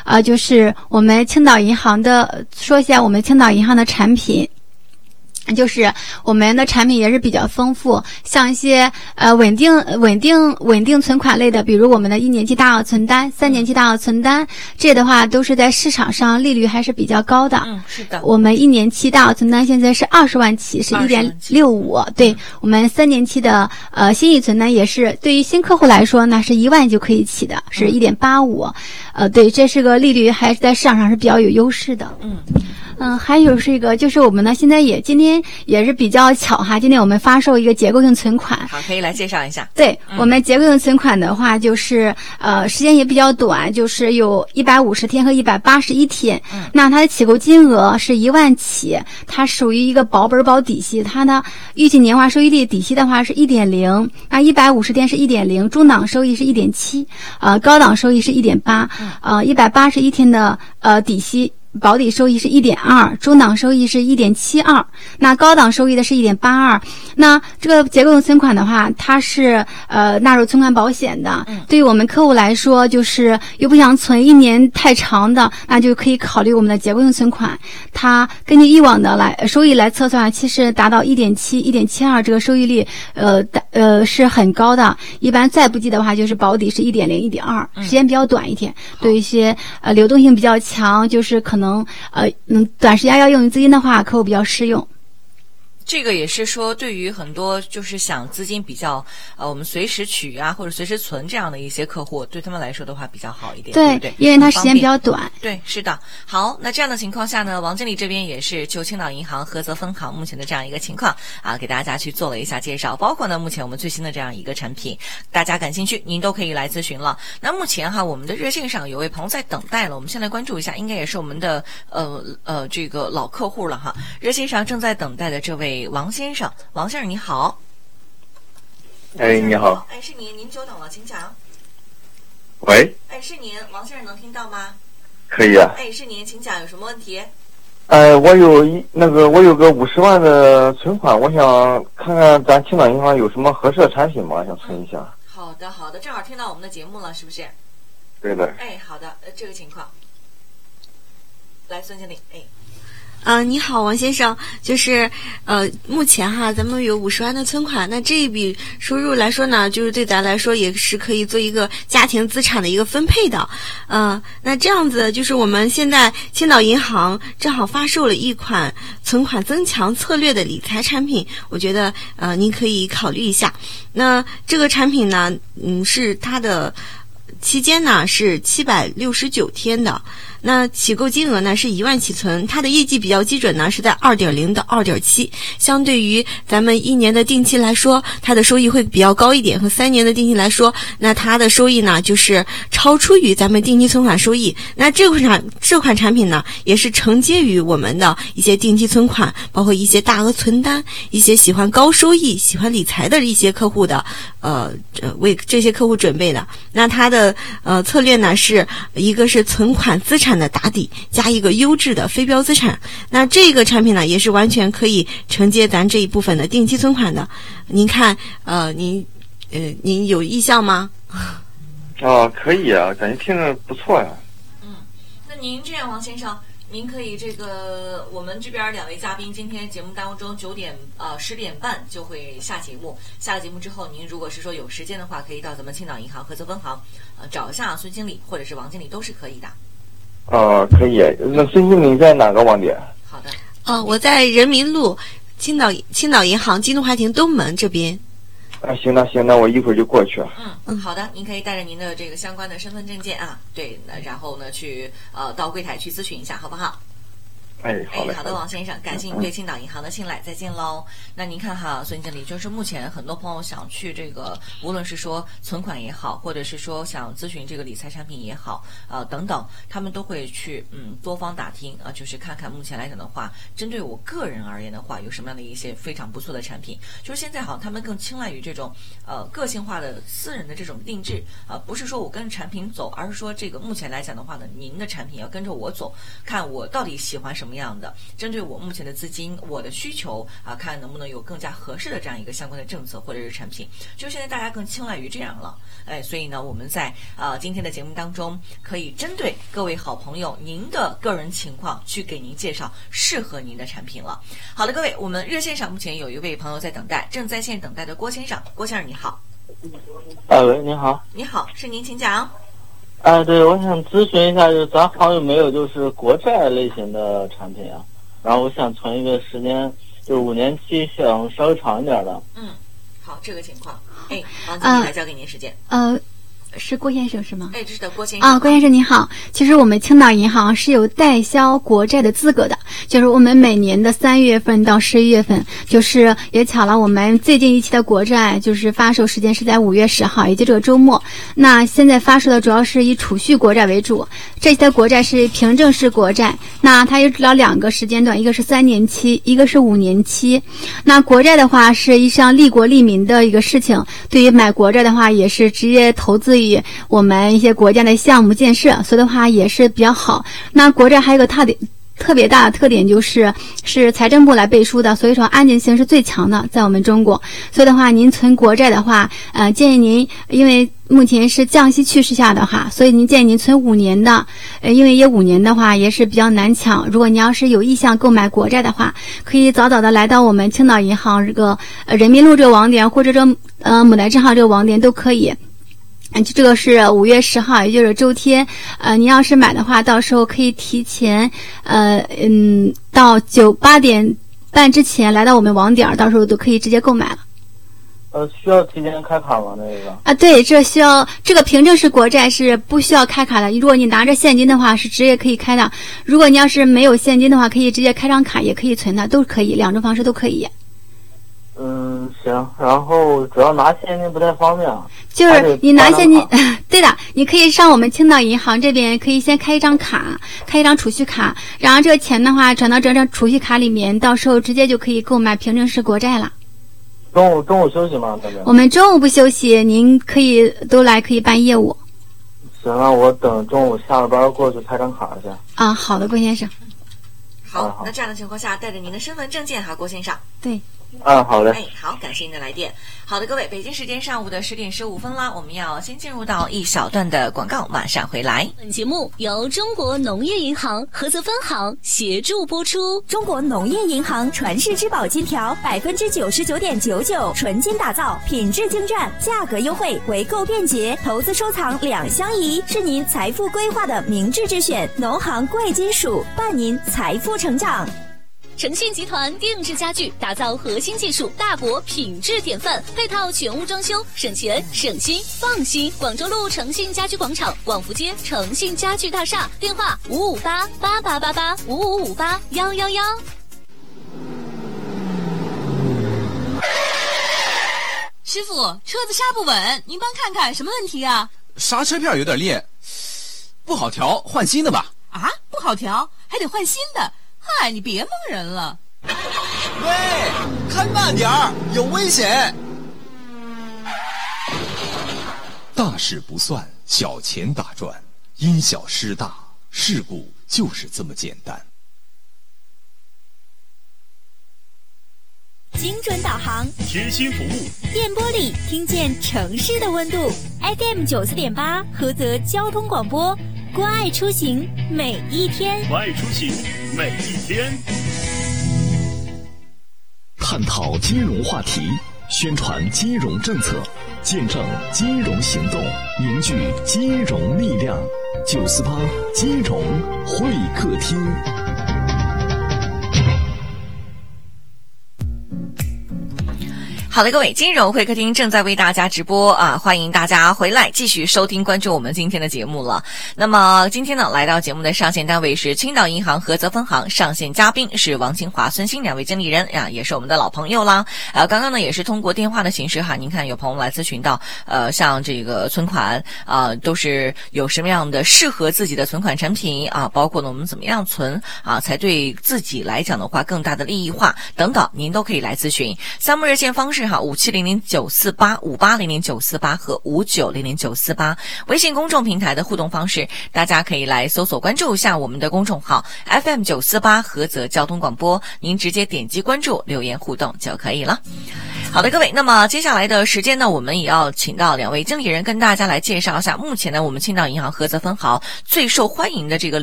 就是我们青岛银行的，说一下我们青岛银行的产品。就是我们的产品也是比较丰富，像一些稳定存款类的，比如我们的1年期大额存单、3年期大额存单，这的话都是在市场上利率还是比较高的。 是的。 我们1年期大额存单现在是20万起，是1.65。对，我们3年期的新意存单也是对于新客户来说，那是1万就可以起的，是1.85。对，这是个利率还是在市场上是比较有优势的。还有是一个，就是我们呢，现在今天也是比较巧哈，今天我们发售一个结构性存款。 好，可以来介绍一下。 对，我们结构性存款的话，就是时间也比较短，就是有150天和181天。那它的起购金额是1万起，它属于一个保本保底息，它的预计年化收益率底息的话是1.0，那150天是1.0，中档收益是1.7，高档收益是1.8，181天的底息。保底收益是1.2，中档收益是1.72，那高档收益的是1.82。那这个结构性存款的话，它是纳入存款保险的。对于我们客户来说，就是又不想存1年太长的，那就可以考虑我们的结构性存款。它根据以往的收益来测算，其实达到1.7、1.72这个收益率，是很高的。一般再不济的话，就是保底是1.0、1.2，时间比较短一点。对一些流动性比较强，就是可能短时间要用于资金的话，客户比较适用。 这个也是说，对于很多就是想资金比较我们随时取啊或者随时存这样的一些客户，对他们来说的话比较好一点，对不对？ 因为它时间比较短。 对，是的。好，那这样的情况下呢，王经理这边也是就青岛银行菏泽分行目前的这样一个情况给大家去做了一下介绍，包括呢目前我们最新的这样一个产品，大家感兴趣您都可以来咨询了。那目前我们的热线上有位朋友在等待了，我们先来关注一下，应该也是我们的这个老客户了哈。热线上正在等待的这位王先生，王先生你好。 你好。 是您久等了，请讲。 喂。 是您，王先生能听到吗？ 可以啊。 是您，请讲，有什么问题？ 我有个50万的存款，我想看看咱青岛银行有什么合适的产品吗？想存一下。 好的，正好听到我们的节目了，是不是？ 对的。 好的，这个情况，来孙经理， 你好，王先生，就是目前咱们有50万的存款，那这一笔收入来说呢，就是对咱来说也是可以做一个家庭资产的一个分配的。那这样子就是我们现在青岛银行正好发售了一款存款增强策略的理财产品，我觉得您可以考虑一下。那这个产品呢，是它的期间呢是769天的。那起购金额呢是1万起存，它的业绩比较基准呢是在2.0到2.7，相对于咱们1年的定期来说，它的收益会比较高一点，和3年的定期来说，那它的收益呢就是超出于咱们定期存款收益。那这款产品呢也是承接于我们的一些定期存款，包括一些大额存单，一些喜欢高收益、喜欢理财的一些客户的为这些客户准备的。那它的策略呢是一个是存款资产的打底加一个优质的非标资产，那这个产品呢也是完全可以承接咱这一部分的定期存款的。您看您有意向吗？ 可以啊，感觉听着不错呀。 那您这样，王先生，您可以我们这边2位嘉宾今天节目当中10点半就会下节目，下了节目之后，您如果是说有时间的话，可以到咱们青岛银行菏泽分行找一下孙经理或者是王经理都是可以的。 可以。那孙经理在哪个网点？ 好的。 我在人民路青岛银行金东华庭东门这边。 行，那我一会儿就过去了。 好的，您可以带着您的这个相关的身份证件对，然后呢去到柜台去咨询一下，好不好？好的，王先生，感谢您对青岛银行的信赖，再见喽。那您看孙经理，就是目前很多朋友想去无论是说存款也好，或者是说想咨询这个理财产品也好，等等，他们都会去多方打听就是看看目前来讲的话，针对我个人而言的话，有什么样的一些非常不错的产品。就是现在他们更青睐于这种个性化的私人的这种定制不是说我跟着产品走，而是说这个目前来讲的话呢，您的产品要跟着我走，看我到底喜欢什么么样的，针对我目前的资金、我的需求啊，看能不能有更加合适的这样一个相关的政策或者是产品。就现在大家更青睐于这样了，所以呢，我们在今天的节目当中，可以针对各位好朋友您的个人情况，去给您介绍适合您的产品了。好的，各位，我们热线上目前有一位朋友在等待，正在线等待的郭先生，郭先生你好。 喂，你好。 你好，是您，请讲。 对，我想咨询一下，就是咱行有没有就是国债类型的产品啊？然后我想存一个时间，就是5年期，想稍微长一点的。 好，这个情况，王经理来交给您时间。 是郭先生是吗？ 是的，郭先生。 郭先生你好，其实我们青岛银行是有代销国债的资格的，就是我们每年的3月份到11月份，就是也巧了，我们最近一期的国债就是发售时间是在5月10号，也就这个周末。那现在发售的主要是以储蓄国债为主，这期的国债是凭证式国债，那它有主要2个时间段，一个是3年期，一个是5年期。那国债的话是一项利国利民的一个事情，对于买国债的话也是直接投资于我们一些国家的项目建设，所以的话也是比较好。那国债还有个特别大的特点是财政部来背书的，所以说安全性是最强的，在我们中国。所以的话，您存国债的话，建议您，因为目前是降息趋势下的话，所以您建议您存5年的，因为5年的话也是比较难抢。如果你要是有意向购买国债的话，可以早早的来到我们青岛银行这个人民路这个网点，或者这牡丹支行这个网点都可以。这个是5月10号，也就是周天。您要是买的话，到时候可以提前，到8点半之前来到我们网点，到时候都可以直接购买了。 需要提前开卡吗？那个？ 对，这需要，这个凭证式国债是不需要开卡的。如果你拿着现金的话，是直接可以开的。如果你要是没有现金的话，可以直接开张卡，也可以存的，都可以，2种方式都可以。 行，然后主要拿现金不太方便啊。 就是你拿现金，对的，你可以上我们青岛银行这边，可以先开一张卡，开一张储蓄卡，然后这个钱的话转到这张储蓄卡里面，到时候直接就可以购买凭证式国债了。 中午休息吗？ 我们中午不休息，您可以都来，可以办业务。 行，那我等中午下了班过去开张卡去。 好的，郭先生。 好，那这样的情况下，带着您的身份证件哈，郭先生。 对。 好嘞。 好，感谢您的来电。好的，各位，北京时间上午的10点15分啦，我们要先进入到一小段的广告，马上回来。 本节目由中国农业银行菏泽分行协助播出。 中国农业银行传世之宝金条，99.99%纯金打造，品质精湛，价格优惠，回购便捷，投资收藏两相宜，是您财富规划的明智之选。农行贵金属，伴您财富成长。 诚信集团定制家具，打造核心技术大国品质典范，配套全屋装修，省钱省心放心。广州路诚信家居广场，广福街诚信家具大厦，电话558888855581111。 师傅，车子刹不稳，您帮看看什么问题啊？ 刹车片有点裂，不好调，换新的吧。 啊，不好调，还得换新的。嗨，你别蒙人了。 喂，开慢点儿，有危险。 大事不算，小钱大赚，因小失大，事故就是这么简单。 精准导航， 贴心服务， 电波里听见城市的温度。FM 94.8，菏泽交通广播，关爱出行每一天。 关爱出行每一天。 探讨金融话题，宣传金融政策，见证金融行动，凝聚金融力量。948金融会客厅。 好的，各位，金融会客厅正在为大家直播啊，欢迎大家回来继续收听关注我们今天的节目了。那么今天呢，来到节目的上线单位是青岛银行菏泽分行，上线嘉宾是王清华、孙鑫两位经理人呀，也是我们的老朋友啦。刚刚呢也是通过电话的形式哈，您看有朋友来咨询到，像这个存款都是有什么样的适合自己的存款产品啊，包括呢我们怎么样存啊，才对自己来讲的话更大的利益化等等，您都可以来咨询。3部热线方式式哈，5700-948、5800-948和5900-948。微信公众平台的互动方式，大家可以来搜索关注一下我们的公众号 FM948菏泽交通广播，您直接点击关注留言互动就可以了。好的，各位，那么接下来的时间呢，我们也要请到2位经理人跟大家来介绍一下，目前呢我们青岛银行菏泽分行最受欢迎的这个